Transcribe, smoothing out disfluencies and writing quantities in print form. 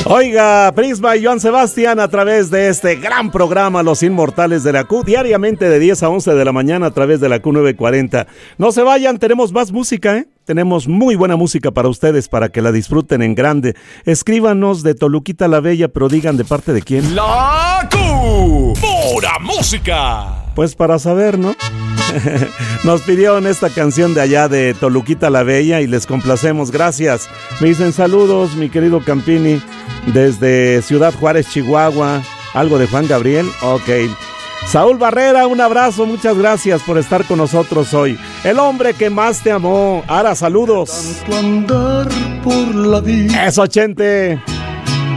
Oiga, Prisma y Joan Sebastián a través de este gran programa Los Inmortales de la Q, diariamente de 10 a 11 de la mañana a través de la Q940. No se vayan, tenemos más música, ¿eh? Tenemos muy buena música para ustedes, para que la disfruten en grande. Escríbanos de Toluquita la Bella, pero digan de parte de quién. La Q, pura música. Pues para saber, ¿no? Nos pidieron esta canción de allá de Toluquita la Bella y les complacemos, gracias. Me dicen saludos, mi querido Campini, desde Ciudad Juárez, Chihuahua. ¿Algo de Juan Gabriel? Ok. Saúl Barrera, un abrazo, muchas gracias por estar con nosotros hoy. El hombre que más te amó. Ara, saludos. Tanto andar por la vida. Eso, Chente.